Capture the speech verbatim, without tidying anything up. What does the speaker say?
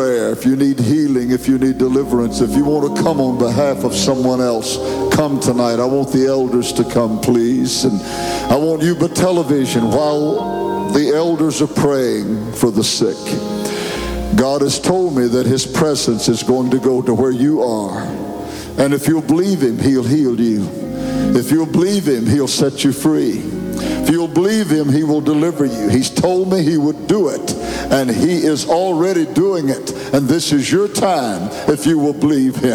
If you need healing, if you need deliverance, if you want to come on behalf of someone else, come tonight. I want the elders to come, please. And I want Yuba Television, while the elders are praying for the sick, God has told me that his presence is going to go to where you are. And if you'll believe him, he'll heal you. If you'll believe him, he'll set you free. If you'll believe him, he will deliver you. He's told me he would do it, and he is already doing it. And this is your time if you will believe him.